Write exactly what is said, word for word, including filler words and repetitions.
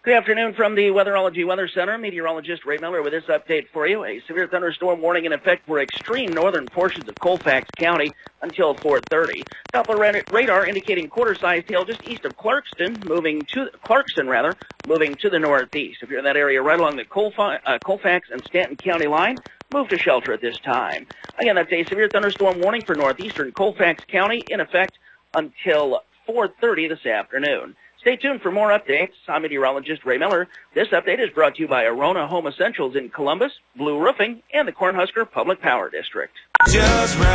Good afternoon from the Weatherology Weather Center. Meteorologist Ray Miller with this update for you. A severe thunderstorm warning in effect for extreme northern portions of Colfax County until four thirty. Doppler radar indicating quarter-sized hail just east of Clarkston, moving to Clarkston rather, moving to the northeast. If you're in that area right along the Colfa uh, Colfax and Stanton County line, move to shelter at this time. Again, that's a severe thunderstorm warning for northeastern Colfax County in effect until four thirty this afternoon. Stay tuned for more updates. I'm meteorologist Ray Miller. This update is brought to you by Arona Home Essentials in Columbus, Blue Roofing, and the Cornhusker Public Power District. Just